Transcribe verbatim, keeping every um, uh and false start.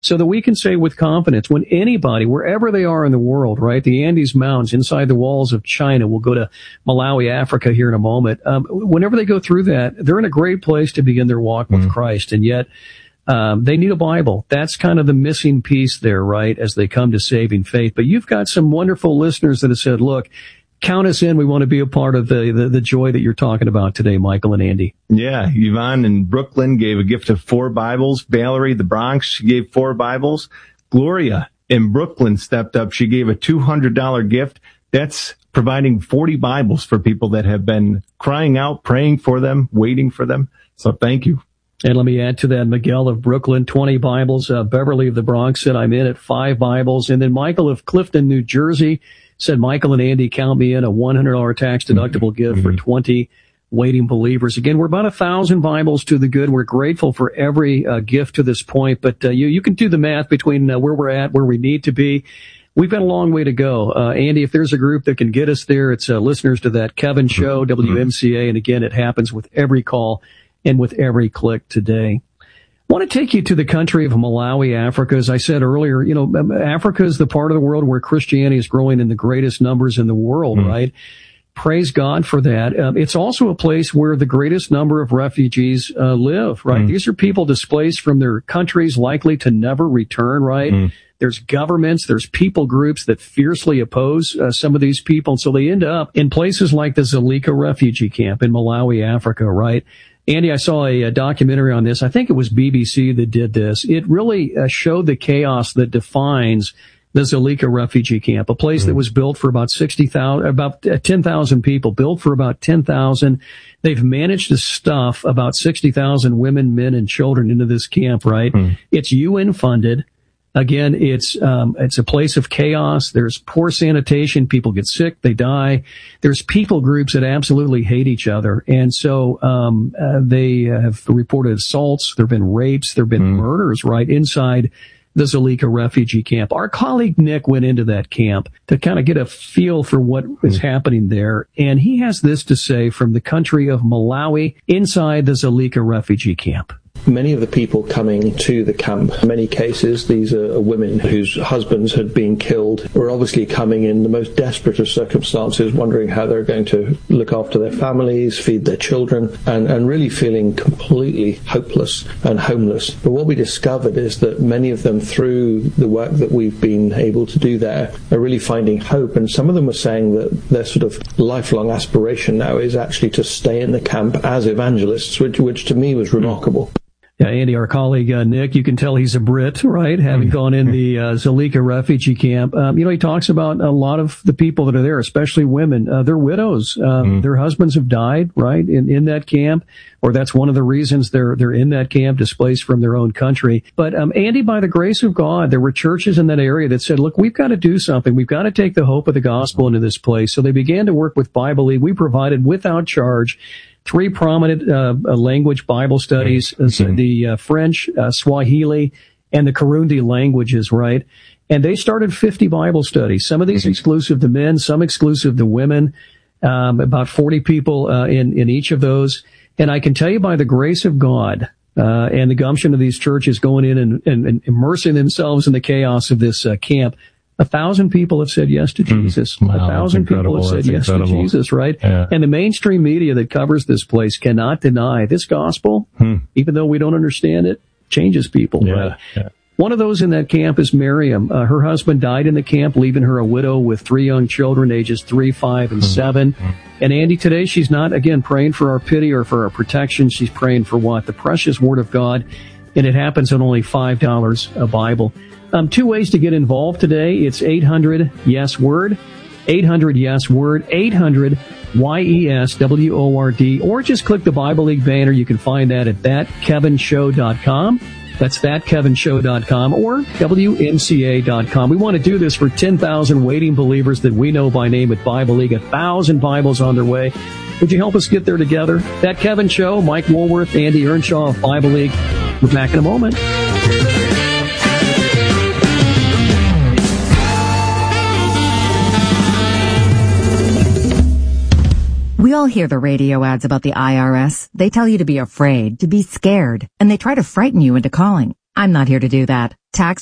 so that we can say with confidence, when anybody, wherever they are in the world, right, the Andes Mountains, inside the walls of China, we'll go to Malawi, Africa here in a moment, um, whenever they go through that, they're in a great place to begin their walk with mm. Christ, and yet um, they need a Bible. That's kind of the missing piece there, right, as they come to saving faith. But you've got some wonderful listeners that have said, look, count us in. We want to be a part of the, the, the joy that you're talking about today, Michael and Andy. Yeah, Yvonne in Brooklyn gave a gift of four Bibles. Valerie, the Bronx, she gave four Bibles. Gloria in Brooklyn stepped up. She gave a two hundred dollars gift. That's providing forty Bibles for people that have been crying out, praying for them, waiting for them. So thank you. And let me add to that, Miguel of Brooklyn, twenty Bibles. Uh, Beverly of the Bronx said, I'm in at five Bibles. And then Michael of Clifton, New Jersey, said, Michael and Andy, count me in, a one hundred dollars tax-deductible mm-hmm. gift for twenty waiting believers. Again, we're about a thousand Bibles to the good. We're grateful for every uh, gift to this point, but uh, you you can do the math between uh, where we're at, where we need to be. We've got a long way to go. Uh, Andy, if there's a group that can get us there, it's uh, listeners to that Kevin Show, W M C A, and again, it happens with every call and with every click today. I want to take you to the country of Malawi, Africa. As I said earlier, you know, Africa is the part of the world where Christianity is growing in the greatest numbers in the world, mm. right? Praise God for that. Um, it's also a place where the greatest number of refugees uh, live, right? Mm. These are people displaced from their countries, likely to never return, right? Mm. There's governments, there's people groups that fiercely oppose uh, some of these people. So they end up in places like the Dzaleka refugee camp in Malawi, Africa, right? Andy, I saw a, a documentary on this. I think it was B B C that did this. It really uh, showed the chaos that defines the Dzaleka refugee camp, a place mm. that was built for about sixty thousand, about ten thousand people, built for about ten thousand. They've managed to stuff about sixty thousand women, men, and children into this camp, right? Mm. It's U N funded. Again, it's, um, it's a place of chaos. There's poor sanitation. People get sick. They die. There's people groups that absolutely hate each other. And so, um, uh, they have reported assaults. There've been rapes. There've been mm. murders right inside the Dzaleka refugee camp. Our colleague Nick went into that camp to kind of get a feel for what is mm. happening there. And he has this to say from the country of Malawi inside the Dzaleka refugee camp. Many of the people coming to the camp, in many cases, these are women whose husbands had been killed, were obviously coming in the most desperate of circumstances, wondering how they're going to look after their families, feed their children, and, and really feeling completely hopeless and homeless. But what we discovered is that many of them, through the work that we've been able to do there, are really finding hope. And some of them were saying that their sort of lifelong aspiration now is actually to stay in the camp as evangelists, which, which to me was remarkable. Yeah, Andy, our colleague, uh, Nick, you can tell he's a Brit, right? Having gone in the uh, Dzaleka refugee camp. Um, you know, he talks about a lot of the people that are there, especially women. Uh, they're widows. Um, mm. Their husbands have died, right, in, in that camp. Or that's one of the reasons they're, they're in that camp, displaced from their own country. But, um, Andy, by the grace of God, there were churches in that area that said, look, we've got to do something. We've got to take the hope of the gospel into this place. So they began to work with Bible League. We provided without charge three prominent uh, language Bible studies, mm-hmm. the uh, French, uh, Swahili, and the Kirundi languages, right? And they started fifty Bible studies, some of these mm-hmm. exclusive to men, some exclusive to women, um, about forty people uh, in, in each of those. And I can tell you by the grace of God uh, and the gumption of these churches going in and, and, and immersing themselves in the chaos of this uh, camp, A thousand people have said yes to Jesus. Mm, wow, a thousand people have said that's yes incredible. to Jesus, right? Yeah. And the mainstream media that covers this place cannot deny this gospel, hmm. even though we don't understand it, changes people, yeah, right? Yeah. One of those in that camp is Miriam. Uh, her husband died in the camp, leaving her a widow with three young children, ages three, five, and mm-hmm. seven. Mm-hmm. And Andy, today she's not, again, praying for our pity or for our protection. She's praying for what? The precious Word of God. And it happens at only five dollars a Bible. Um, two ways to get involved today. It's eight hundred yes word, eight hundred yes word, eight hundred Y E S W O R D, or just click the Bible League banner. You can find that at that kevin show dot com. That's that kevin show dot com or W M C A dot com. We want to do this for ten thousand waiting believers that we know by name at Bible League. A thousand Bibles on their way. Would you help us get there together? That Kevin Show, Mike Woolworth, Andy Earnshaw of Bible League. We're back in a moment. We all hear the radio ads about the I R S. They tell you to be afraid, to be scared, and they try to frighten you into calling. I'm not here to do that. Tax